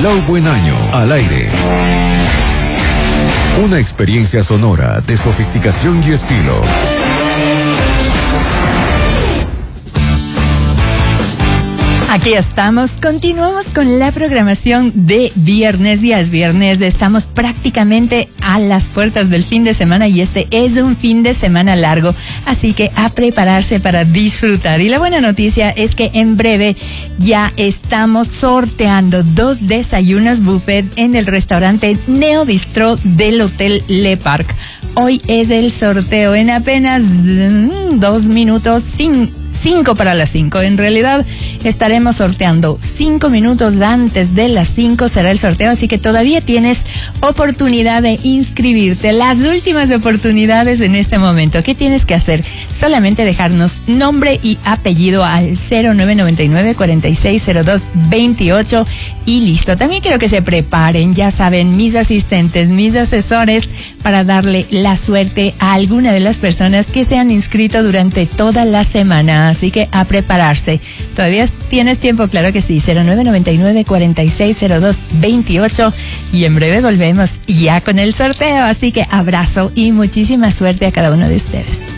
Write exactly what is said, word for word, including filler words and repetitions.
Lau Buen Año, al aire. Una experiencia sonora de sofisticación y estilo. Aquí estamos, continuamos con la programación de viernes, ya es viernes, estamos prácticamente a las puertas del fin de semana y este es un fin de semana largo, así que a prepararse para disfrutar. Y la buena noticia es que en breve ya estamos sorteando dos desayunos buffet en el restaurante Neo Bistro del Hotel Le Parc. Hoy es el sorteo en apenas mm, dos minutos, sin cinco para las cinco. En realidad estaremos sorteando cinco minutos antes de las cinco será el sorteo, así que todavía tienes oportunidad de inscribirte. Las últimas oportunidades en este momento. ¿Qué tienes que hacer? Solamente dejarnos nombre y apellido al cero nueve nueve nueve, cuatro seis cero dos, dos ocho y listo. También quiero que se preparen, ya saben, mis asistentes, mis asesores, para darle la suerte a alguna de las personas que se han inscrito durante toda la semana. Así que a prepararse. Todavía tienes tiempo, claro que sí. cero nueve nueve nueve, cuatro seis cero dos, dos ocho y en breve volvemos ya con el sorteo. Así que abrazo y muchísima suerte a cada uno de ustedes.